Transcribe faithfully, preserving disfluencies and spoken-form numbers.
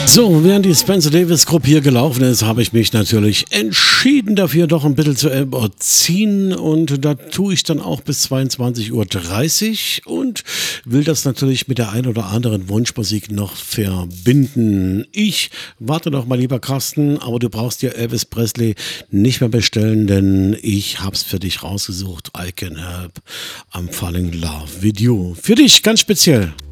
So, während die Spencer Davis Group hier gelaufen ist, habe ich mich natürlich entschieden dafür, doch ein bisschen zu überziehen, und da tue ich dann auch bis zweiundzwanzig Uhr dreißig und will das natürlich mit der ein oder anderen Wunschmusik noch verbinden. Ich warte noch mal, lieber Carsten, aber du brauchst dir Elvis Presley nicht mehr bestellen, denn ich hab's für dich rausgesucht. I Can Help, I'm Falling in Love with You. Für dich ganz speziell.